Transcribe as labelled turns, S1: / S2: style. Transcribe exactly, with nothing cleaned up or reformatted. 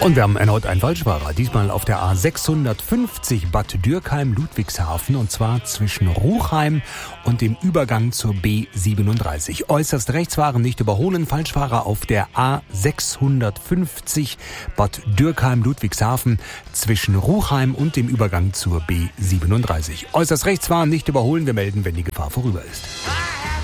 S1: Und wir haben erneut einen Falschfahrer, diesmal auf der A sechshundertfünfzig Bad Dürkheim-Ludwigshafen, und zwar zwischen Ruchheim und dem Übergang zur B siebenunddreißig. Äußerst rechts fahren, nicht überholen. Falschfahrer auf der A sechshundertfünfzig Bad Dürkheim-Ludwigshafen zwischen Ruchheim und dem Übergang zur B siebenunddreißig. Äußerst rechts fahren, nicht überholen. Wir melden, wenn die Gefahr vorüber ist.